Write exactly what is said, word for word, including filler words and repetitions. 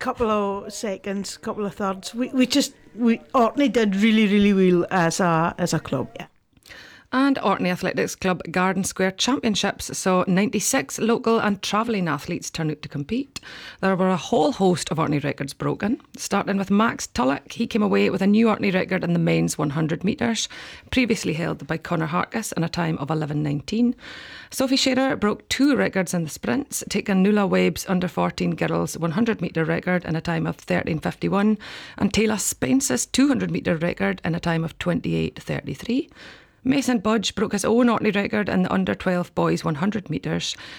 couple of seconds, couple of thirds. We we just we Orkney did really really well as a as a club. Yeah. And Orkney Athletics Club Garden Square Championships saw ninety-six local and travelling athletes turn out to compete. There were a whole host of Orkney records broken, starting with Max Tulloch. He came away with a new Orkney record in the men's one hundred metres, previously held by Conor Harkis in a time of eleven nineteen. Sophie Shearer broke two records in the sprints, taking Nuala Webb's under fourteen girls one hundred metre record in a time of thirteen fifty-one and Taylor Spence's two hundred metre record in a time of twenty-eight thirty-three. Mason Budge broke his own Orkney record in the under twelve boys one hundred metres,